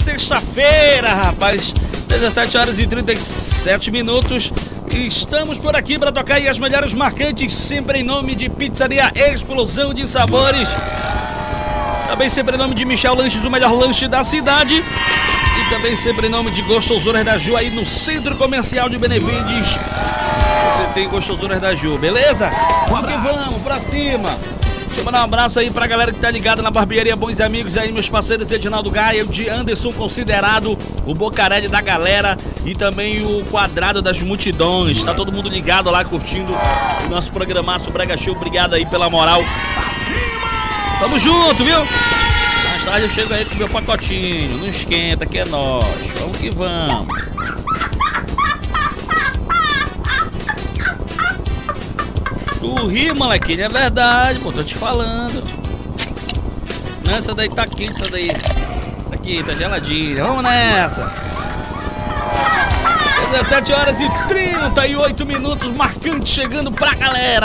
sexta-feira, rapaz. 17 horas e 37 minutos. Estamos por aqui para tocar aí as melhores marcantes, sempre em nome de Pizzaria Explosão de Sabores. Também sempre em nome de Michel Lanches, o melhor lanche da cidade. E também sempre em nome de Gostosuras da Ju, aí no Centro Comercial de Benevides. Você tem Gostosuras da Ju, beleza? Vamos que vamos, pra cima. Deixa eu mandar um abraço aí pra galera que tá ligada na Barbearia Bons Amigos aí, meus parceiros Edinaldo Gaia, o de Anderson Considerado, o Bocarelli da galera e também o Quadrado das Multidões. Tá todo mundo ligado lá, curtindo o nosso programaço Brega Show. Obrigado aí pela moral. Tamo junto, viu? Mais tarde eu chego aí com meu pacotinho. Não esquenta, que é nós. Vamos que vamos. Tu ri, molequinho, é verdade, pô, tô te falando. Não, essa daí tá quente, essa daí. Essa aqui tá geladinha, vamos nessa. 17 horas e 38 minutos, marcante chegando pra galera.